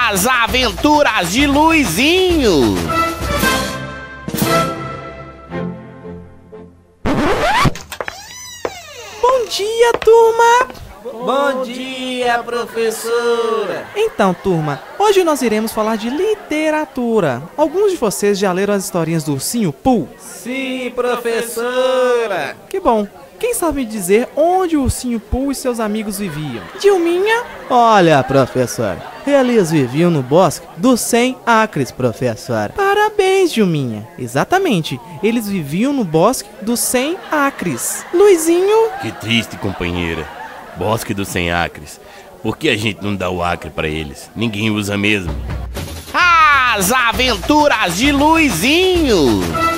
As Aventuras de Luizinho. Bom dia, turma! Bom dia, professora! Então, turma, hoje nós iremos falar de literatura. Alguns de vocês já leram as historinhas do Ursinho Pooh? Sim, professora! Que bom! Quem sabe dizer onde o Ursinho Pooh e seus amigos viviam? Dilminha? Olha, professora, eles viviam no bosque dos 100 acres, professora. Parabéns, Dilminha. Exatamente, eles viviam no bosque dos 100 acres. Luizinho? Que triste, companheira. Bosque dos 100 acres. Por que a gente não dá o acre pra eles? Ninguém usa mesmo. As Aventuras de Luizinho.